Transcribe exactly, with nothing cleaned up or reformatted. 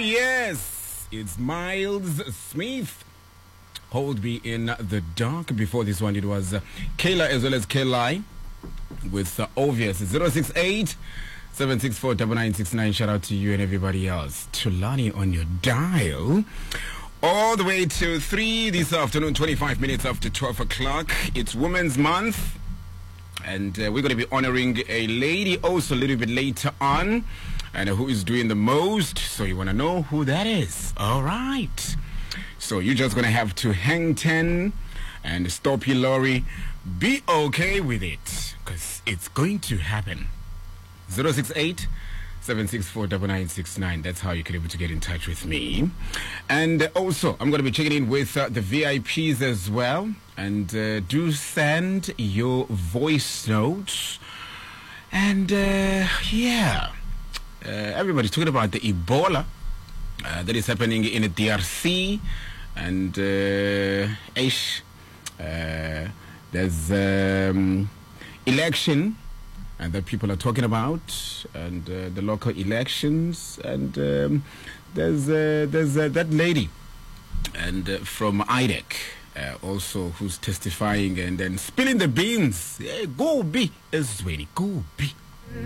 yes, it's Miles Smith. Hold Me in the Dark. Before this one, it was uh, Kayla as well as Kelly with uh, Obvious. zero six eight, seven six four, nine nine six nine. Shout out to you and everybody else. Tulani on your dial. All the way to three this afternoon, twenty-five minutes after twelve o'clock. It's Women's Month. And uh, we're going to be honoring a lady also a little bit later on. And uh, who is doing the most. So you want to know who that is. All right. So you're just going to have to hang ten and stop your lorry. Be okay with it. Because it's going to happen. zero six eight, seven six four, nine nine six nine. That's how you can be able to get in touch with me. And also, I'm going to be checking in with uh, the V I Ps as well. And uh, do send your voice notes. And uh, yeah, uh, everybody's talking about the Ebola uh, that is happening in the D R C. And uh, ish, uh, there's um, election. And that people are talking about, and uh, the local elections, and um, there's uh, there's uh, that lady, and uh, from I D E C, uh, also who's testifying and then spilling the beans. Hey, go be Ezweni, go be.